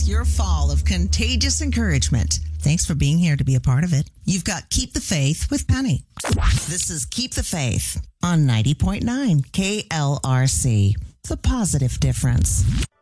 your fall of contagious encouragement. Thanks for being here to be a part of it. You've got Keep the Faith with Penny. This is Keep the Faith on 90.9 KLRC. The positive difference.